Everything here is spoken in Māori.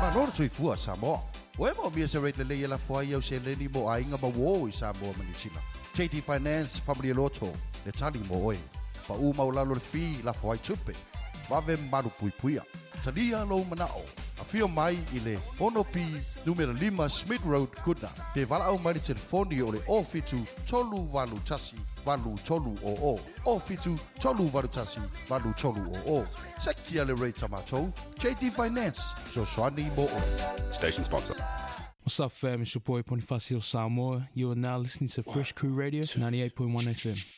Manor tui fua Samoa. Wemo mia se rate le la foi au se leni mo ainga ma wo I Samoa manisila. JT Finance Family Lotto le tali mo oi. Pa u maulalo le fi la foi tupe. Wave maru pui puia. Talia lo manao. A fio mai I le Onopi numero 5 Smith Road Kuta. Pe vala au mai telefoni o le ofitu tolu valu tasi valu tolu o. Ofitu tolu valu tasi valu tolu o. Sekia le rate tamatou. JT Finance. So swani mo o. Station sponsor. What's up, fam? It's your boy Bonifacio Samoa. You are now listening to Fresh Crew Radio 98.1 FM.